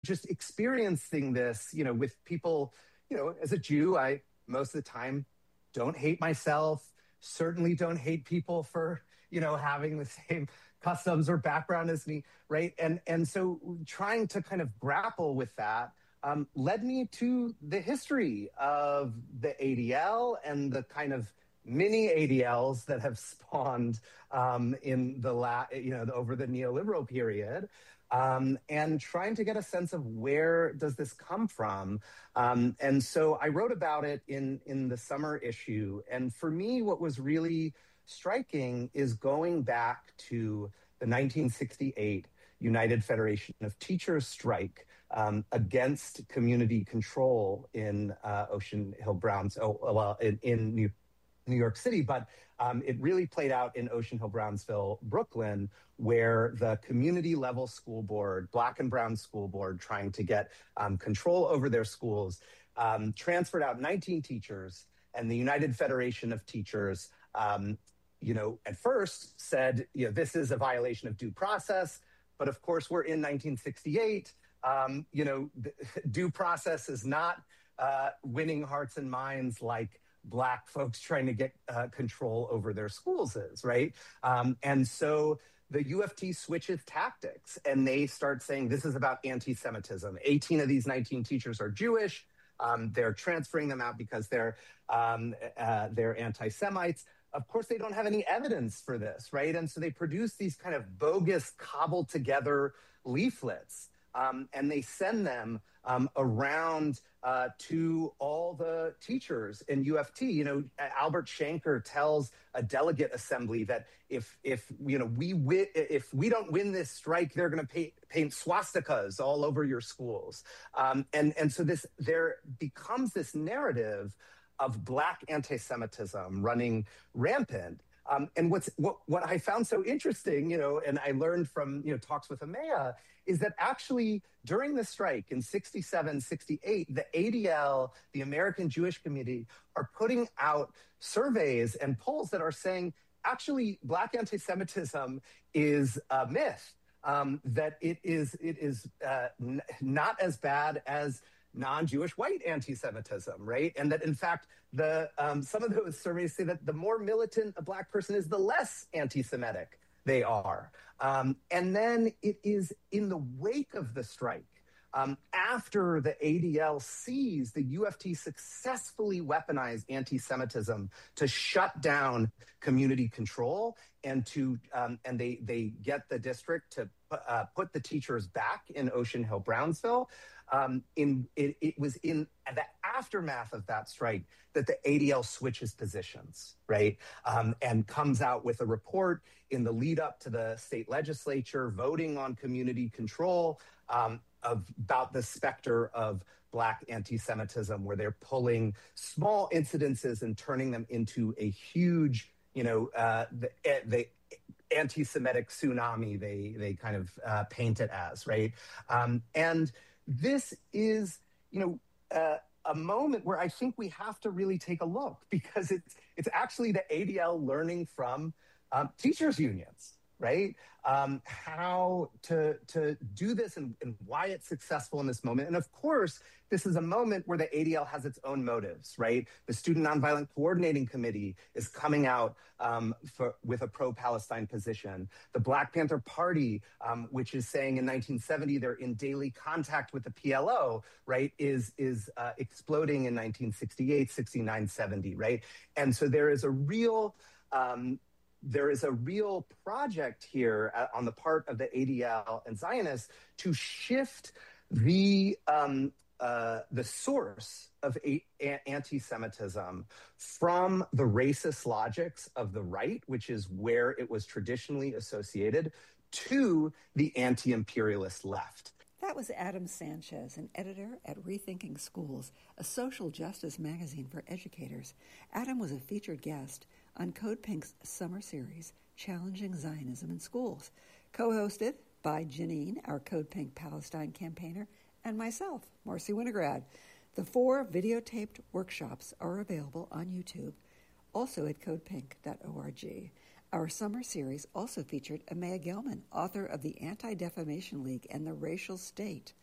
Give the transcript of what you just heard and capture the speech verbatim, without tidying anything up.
just experiencing this, you know, with people, you know, as a Jew, I most of the time don't hate myself, certainly don't hate people for, you know, having the same customs or background as me, right? And and so trying to kind of grapple with that um, led me to the history of the A D L and the kind of mini A D Ls that have spawned um, in the la- you know over the neoliberal period, um, and trying to get a sense of where does this come from. Um, and so I wrote about it in in the summer issue. And for me, what was really striking is going back to the nineteen sixty-eight United Federation of Teachers strike um, against community control in uh, Ocean Hill-Browns, oh, well, in, in New New York City, but um, it really played out in Ocean Hill-Brownsville, Brooklyn, where the community level school board, Black and Brown school board, trying to get um, control over their schools, um, transferred out nineteen teachers, and the United Federation of Teachers, um, you know, at first said, you know, this is a violation of due process, but of course we're in nineteen sixty-eight. Um, you know, due process is not uh, winning hearts and minds like Black folks trying to get uh, control over their schools is, right? Um, and so the U F T switches tactics and they start saying this is about anti-Semitism. eighteen of these nineteen teachers are Jewish. Um, they're transferring them out because they're um, uh, they're anti-Semites. Of course, they don't have any evidence for this, right? And so they produce these kind of bogus, cobbled together leaflets. Um, and they send them um, around uh, to all the teachers in U F T. You know, Albert Shanker tells a delegate assembly that if if you know we win, if we don't win this strike, they're going to paint, paint swastikas all over your schools. Um, and and so this there becomes this narrative of Black anti-Semitism running rampant. Um, and what's what what I found so interesting, you know, and I learned from, you know, talks with Amaya, is that actually during the strike in sixty-seven, sixty-eight, the A D L, the American Jewish Community, are putting out surveys and polls that are saying, actually, Black anti-Semitism is a myth, um, that it is it is uh, n- not as bad as non-Jewish white anti-Semitism, right? And that in fact, the um, some of those surveys say that the more militant a Black person is, the less anti-Semitic they are. Um, and then it is in the wake of the strike, um, after the A D L sees the U F T successfully weaponize anti-Semitism to shut down community control and to um, and they they get the district to uh, put the teachers back in Ocean Hill-Brownsville. Um, in it, it was in the aftermath of that strike that the A D L switches positions, right, um, and comes out with a report in the lead up to the state legislature voting on community control um, of about the specter of Black anti-Semitism, where they're pulling small incidences and turning them into a huge, you know, uh, the, the anti-Semitic tsunami they they kind of uh, paint it as, right, um, and this is, you know, uh, a moment where I think we have to really take a look, because it's it's actually the A D L learning from um, teachers unions, right? Um, how to to do this and, and why it's successful in this moment. And of course, this is a moment where the A D L has its own motives, right? The Student Nonviolent Coordinating Committee is coming out um, for, with a pro-Palestine position. The Black Panther Party, um, which is saying in nineteen seventy they're in daily contact with the P L O, right, is, is uh, exploding in nineteen sixty-eight, sixty-nine, seventy, right? And so there is a real... Um, There is a real project here uh, on the part of the A D L and Zionists to shift the um, uh, the source of a- a- anti-Semitism from the racist logics of the right, which is where it was traditionally associated, to the anti-imperialist left. That was Adam Sanchez, an editor at Rethinking Schools, a social justice magazine for educators. Adam was a featured guest on Code Pink's summer series, Challenging Zionism in Schools, co-hosted by Janine, our Code Pink Palestine campaigner, and myself, Marcy Winograd. The four videotaped workshops are available on YouTube, also at code pink dot org. Our summer series also featured Amaya Gelman, author of The Anti-Defamation League and the Racial State.